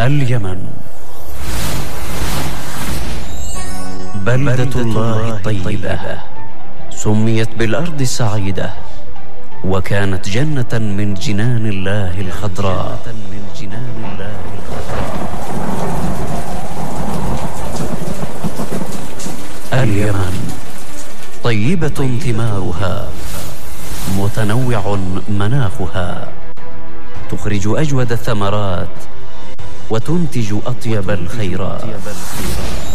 اليمن بلدة الله الطيبة، سميت بالأرض السعيدة، وكانت جنة من جنان الله الخضراء. اليمن طيبة ثمارها، متنوع مناخها، تخرج أجود الثمرات وتنتج أطيب الخيرات.